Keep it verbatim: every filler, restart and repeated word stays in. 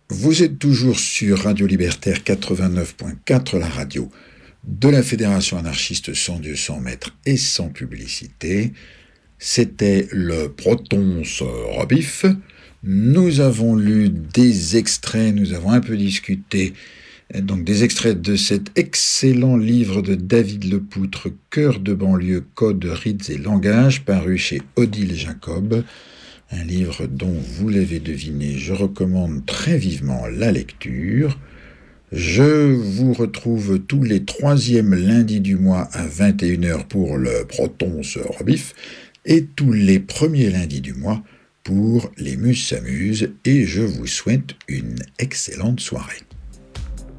Vous êtes toujours sur Radio Libertaire quatre-vingt-neuf point quatre, la radio de la Fédération anarchiste Sans Dieu, sans maître et sans publicité. C'était le Protons Robif. Nous avons lu des extraits, nous avons un peu discuté, donc des extraits de cet excellent livre de David Lepoutre, Cœur de banlieue, code, rites et langage, paru chez Odile Jacob. Un livre dont, vous l'avez deviné, je recommande très vivement la lecture. Je vous retrouve tous les troisièmes lundis du mois à vingt et une heures pour le Protons Robif et tous les premiers lundis du mois pour les Muses s'amusent, et je vous souhaite une excellente soirée.